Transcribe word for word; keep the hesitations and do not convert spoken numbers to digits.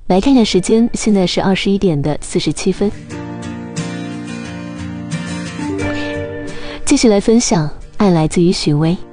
来看一下时间，现在是二十一点的四十七分。继续来分享，爱来自于许巍。